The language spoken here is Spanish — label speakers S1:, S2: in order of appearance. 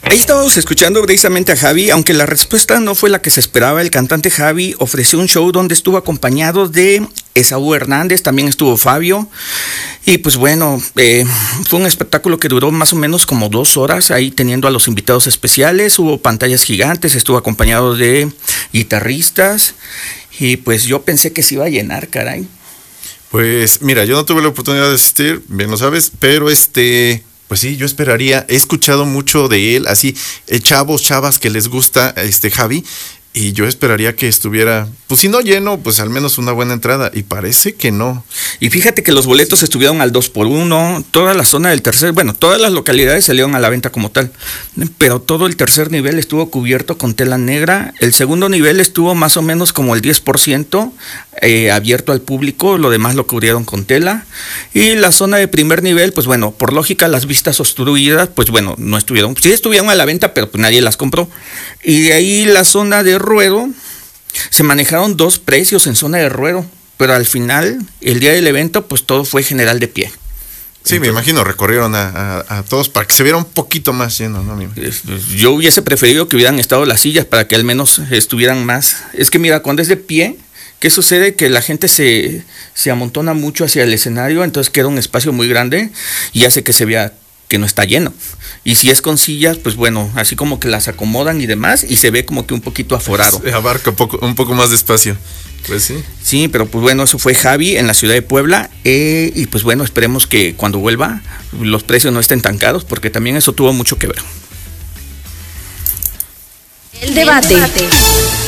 S1: Ahí estábamos escuchando precisamente a Javi, aunque la respuesta no fue la que se esperaba. El cantante Javi ofreció un show donde estuvo acompañado de Esaú Hernández, también estuvo Fabio, y pues bueno, fue un espectáculo que duró más o menos como 2 horas, ahí teniendo a los invitados especiales, hubo pantallas gigantes, estuvo acompañado de guitarristas, y pues yo pensé que se iba a llenar, caray.
S2: Pues mira, yo no tuve la oportunidad de asistir, bien lo sabes, pero pues sí, yo esperaría, he escuchado mucho de él, así, chavas que les gusta Javi, y yo esperaría que estuviera, pues si no lleno, pues al menos una buena entrada, y parece que no.
S1: Y fíjate que los boletos estuvieron al 2x1, toda la zona del tercer, bueno, todas las localidades salieron a la venta como tal, pero todo el tercer nivel estuvo cubierto con tela negra, el segundo nivel estuvo más o menos como el 10% abierto al público, lo demás lo cubrieron con tela, y la zona de primer nivel, pues bueno, por lógica las vistas obstruidas, pues bueno, no estuvieron, sí estuvieron a la venta, pero pues nadie las compró, y de ahí la zona de ruedo, se manejaron 2 precios en zona de ruedo, pero al final, el día del evento, pues todo fue general de pie.
S2: Sí, entonces, me imagino, recorrieron a todos para que se viera un poquito más lleno, ¿no?
S1: Yo hubiese preferido que hubieran estado las sillas para que al menos estuvieran más. Es que mira, cuando es de pie, ¿qué sucede? Que la gente se amontona mucho hacia el escenario, entonces queda un espacio muy grande y hace que se vea que no está lleno. Y si es con sillas, pues bueno, así como que las acomodan y demás, y se ve como que un poquito aforado.
S2: Abarca un poco más de espacio. Pues sí.
S1: Sí, pero pues bueno, eso fue Javi en la ciudad de Puebla, y pues bueno, esperemos que cuando vuelva los precios no estén tan caros, porque también eso tuvo mucho que ver.
S3: El debate.